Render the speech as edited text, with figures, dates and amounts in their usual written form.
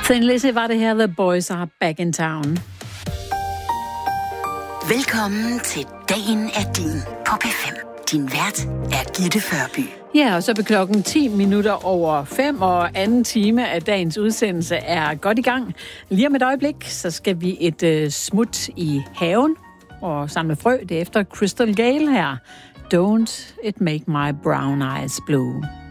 Thin Lizzy var det her, The Boys Are Back in Town. Velkommen til Dagen er din på P5. Din vært er Gitte Førby. Ja, og så er klokken 5:10, og anden time af dagens udsendelse er godt i gang. Lige om et øjeblik, så skal vi et smut i haven og samle frø. Det er efter Crystal Gale her. Don't it make my brown eyes blue.